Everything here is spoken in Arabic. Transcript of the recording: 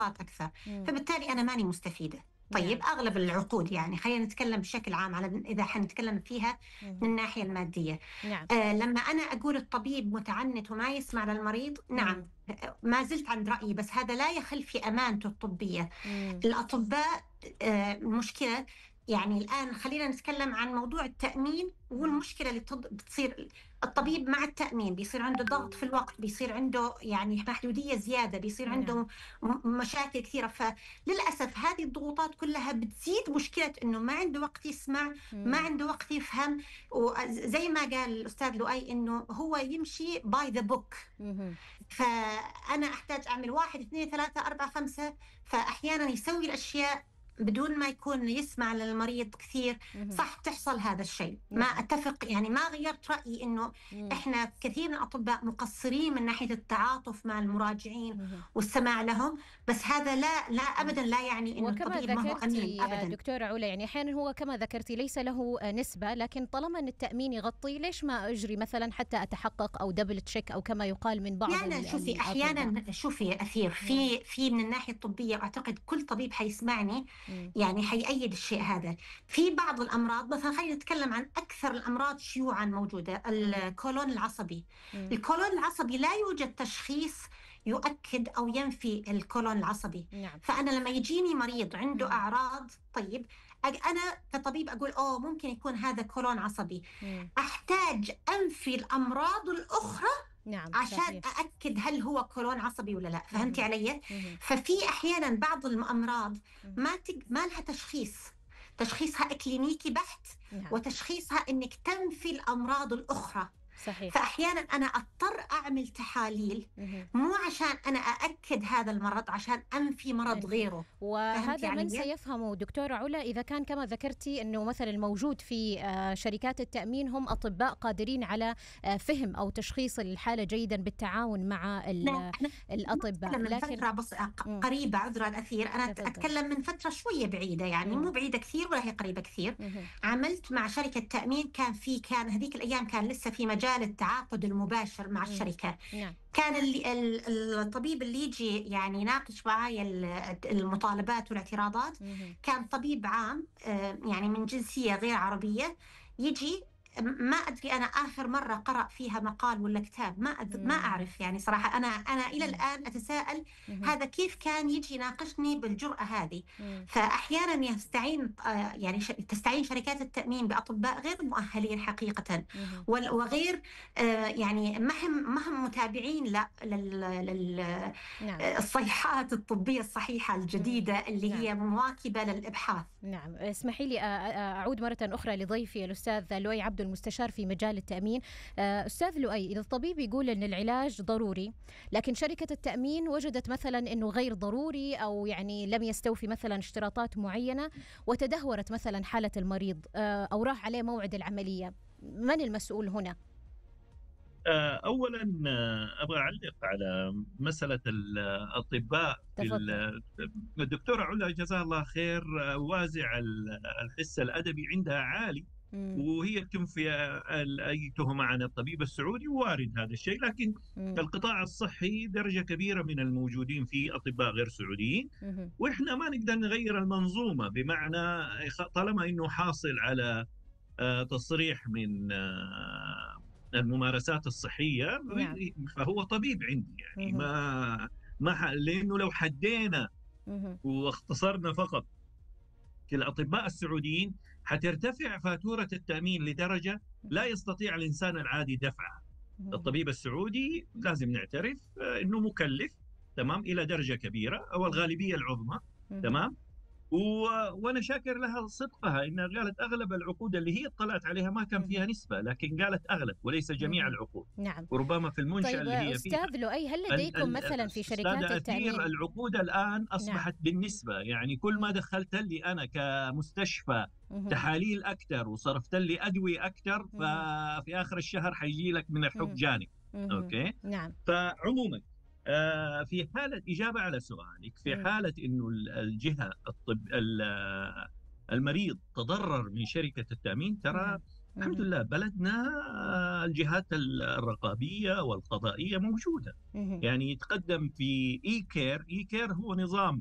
أكثر، مم. فبالتالي أنا ماني مستفيدة. طيب نعم. أغلب العقود، يعني خلينا نتكلم بشكل عام على إذا حنتكلم فيها من مم. الناحية المادية. نعم. لما أنا أقول الطبيب متعنت وما يسمع للمريض، نعم، مم. ما زلت عند رأيي، بس هذا لا يخل في أمانته الطبية. مم. الأطباء المشكلة، يعني الآن خلينا نتكلم عن موضوع التأمين مم. والمشكلة اللي بتصير. مم. الطبيب مع التأمين بيصير عنده ضغط في الوقت، بيصير عنده يعني محدودية زيادة، بيصير نعم. عنده مشاكل كثيرة. فللأسف هذه الضغوطات كلها بتزيد مشكلة إنه ما عنده وقت يسمع، ما مم. عنده وقت يفهم. وزي ما قال الأستاذ لؤي إنه هو يمشي باي ذا بوك. مم. فأنا أحتاج أعمل واحد اثنين ثلاثة أربعة خمسة، فأحيانا يسوي الأشياء بدون ما يكون يسمع للمريض كثير. مم. صح، تحصل هذا الشيء، ما نعم. أتفق، يعني ما غيرت رأيي إنه مم. إحنا كثير من الأطباء مقصرين من ناحية التعاطف مع المراجعين مم. والسماع لهم. بس هذا لا مم. أبدا لا يعني إنه وكما الطبيب ما هو أمين ذكرتي أبدا. دكتورة علا، يعني أحيانا هو كما ذكرتي ليس له نسبة، لكن طالما أن التأمين يغطي ليش ما أجري مثلا حتى أتحقق أو دبل تشيك أو كما يقال من بعض أحيانا شوفي، الأطباء. شوفي أثير مم. في من الناحية الطبية، وأعتقد كل طبيب حيسمعني مم. يعني حيأيد الشيء هذا. في بعض الأمراض، مثلا خلينا نتكلم عن أكثر الأمراض شيوعا موجودة، مم. الكولون العصبي. مم. الكولون العصبي لا يوجد تشخيص يؤكد أو ينفي الكولون العصبي. نعم. فأنا لما يجيني مريض عنده مم. أعراض، طيب أنا كطبيب أقول ممكن يكون هذا كولون عصبي، مم. أحتاج أنفي الأمراض الأخرى نعم عشان صحيح. أأكد هل هو كولون عصبي ولا لا. فهمتي مم. علي؟ مم. ففي أحيانا بعض الأمراض مم. ما لها تشخيص، تشخيصها إكلينيكي بحت، نعم وتشخيصها إنك تنفي الأمراض الأخرى. صحيح. فأحيانا أنا أضطر أعمل تحاليل، مم. مو عشان أنا أأكد هذا المرض، عشان أنفي مرض أنفي. غيره. فهمتي وهذا من علي؟ سيفهمه دكتورة علا إذا كان كما ذكرتي أنه مثلا الموجود في شركات التأمين هم أطباء قادرين على فهم أو تشخيص الحالة جيدا بالتعاون مع احنا الأطباء، أتكلم من لكن فترة قريبة، عذرا الأثير، أنا تفضل. أتكلم من فترة شوية بعيدة، يعني مو مم. بعيدة كثير ولا هي قريبة كثير. مم. عملت مع شركة تأمين، كان هذيك الأيام كان لسه في مجال التعاقد المباشر مع مم. الشركة. نعم. كان الطبيب اللي يجي يعني يناقش معي المطالبات والاعتراضات مم. كان طبيب عام، يعني من جنسية غير عربية. يجي، ما أدري أنا آخر مرة قرأ فيها مقال ولا كتاب، ما مم. أعرف يعني صراحة. أنا إلى مم. الآن أتساءل مم. هذا كيف كان يجي يناقشني بالجرأة هذه. مم. فأحيانا يستعين يعني تستعين شركات التأمين بأطباء غير مؤهلين حقيقة، مم. وغير يعني ما هم متابعين نعم. للصيحات الطبية الصحيحة مم. الجديدة اللي نعم. هي مواكبة للإبحاث. نعم. اسمحي لي أعود مرة أخرى لضيفي الأستاذ لؤي عبد المستشار في مجال التأمين. أستاذ لؤي، إذا الطبيب يقول أن العلاج ضروري لكن شركة التأمين وجدت مثلا أنه غير ضروري أو يعني لم يستوفي مثلا اشتراطات معينة وتدهورت مثلا حالة المريض أو راح عليه موعد العملية، من المسؤول هنا؟ أولا أبغى أعلق على مسألة الأطباء. تفضل. الدكتورة علا جزاها الله خير وازع الحس الأدبي عندها عالي، مم. وهي تنفي أي تهمة عن الطبيب السعودي، وارد هذا الشيء، لكن مم. القطاع الصحي درجة كبيرة من الموجودين فيه أطباء غير سعوديين، مم. وإحنا ما نقدر نغير المنظومة. بمعنى طالما أنه حاصل على تصريح من الممارسات الصحية، نعم. فهو طبيب عندي، يعني مم. لأنه لو حدينا مم. واختصرنا فقط في الأطباء السعوديين حترتفع فاتورة التأمين لدرجة لا يستطيع الإنسان العادي دفعها. مم. الطبيب السعودي لازم نعترف أنه مكلف، تمام، إلى درجة كبيرة، أو الغالبية العظمى، مم. تمام. وانا شاكر لها صدقها انها قالت اغلب العقود اللي هي اطلعت عليها ما كان مم. فيها نسبه، لكن قالت اغلب وليس جميع مم. العقود، نعم. وربما في المنشاه طيب اللي هي فيها. أستاذ لؤي، هل لديكم مثلا في شركات استاذه اثير، التأمين؟ العقود الان نعم. اصبحت بالنسبه، يعني كل ما مم. دخلت لي انا كمستشفى مم. تحاليل اكثر وصرفت لي ادويه اكثر، مم. ففي اخر الشهر حيجي لك من الحق مم. جانب. مم. اوكي. نعم. فعموما في حالة إجابة على سؤالك، في مم. حالة أنه الجهة المريض تضرر من شركة التأمين، ترى مم. الحمد لله بلدنا الجهات الرقابية والقضائية موجودة. يعني يتقدم في إي كير. إي كير هو نظام